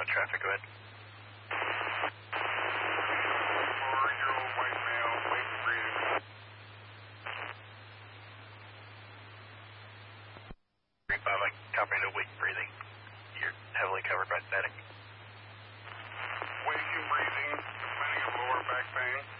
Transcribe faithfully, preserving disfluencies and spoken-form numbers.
traffic, go ahead. Four-year-old white male, wake and breathing. three five, I copy no weak breathing. You're heavily covered by static. Wake and breathing, complaining of lower back pain.